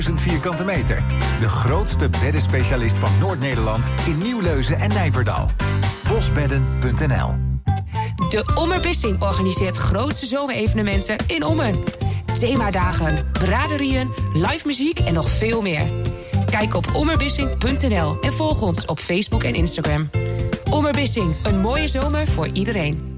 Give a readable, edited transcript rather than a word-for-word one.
vierkante meter. De grootste beddenspecialist van Noord-Nederland in Nieuwleuzen en Nijverdal. Bosbedden.nl. De Ommerbissing organiseert grootste zomerevenementen in Ommen. Themadagen, braderieën, live muziek en nog veel meer. Kijk op ommerbissing.nl en volg ons op Facebook en Instagram. Ommerbissing, een mooie zomer voor iedereen.